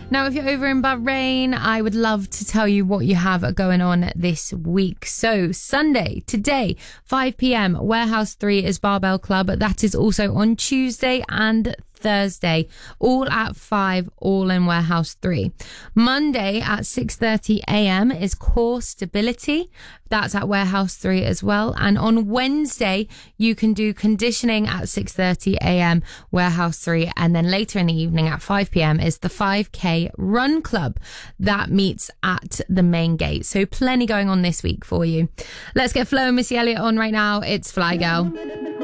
Now, if you're over in Bahrain, I would love to tell you what you have going on this week. So Sunday, today, 5 p.m, Warehouse 3 is Barbell Club. That is also on Tuesday and Thursday, all at 5, all in Warehouse 3. Monday at 6:30 a.m. is Core Stability. That's at Warehouse 3 as well. And on Wednesday, you can do conditioning at 6:30 a.m. Warehouse 3. And then later in the evening at 5 p.m. is the 5K Run Club that meets at the main gate. So plenty going on this week for you. Let's get Flo and Missy Elliott on right now. It's Fly Girl.